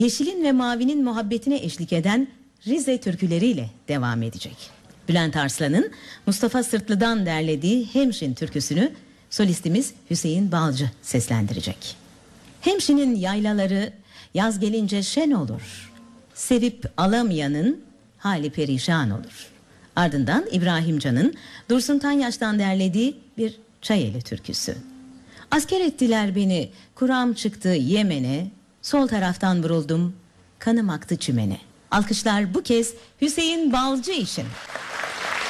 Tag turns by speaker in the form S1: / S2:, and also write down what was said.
S1: Yeşilin ve mavinin muhabbetine eşlik eden Rize türküleriyle devam edecek. Bülent Arslan'ın Mustafa Sırtlı'dan derlediği Hemşin türküsünü solistimiz Hüseyin Balcı seslendirecek. Hemşin'in yaylaları yaz gelince şen olur. Sevip alamayanın hali perişan olur. Ardından İbrahim Can'ın Dursun Tanyaş'tan derlediği bir Çayeli türküsü. Asker ettiler beni, kuram çıktı Yemen'e, sol taraftan vuruldum, kanım aktı çimene. Alkışlar bu kez Hüseyin Balcı için.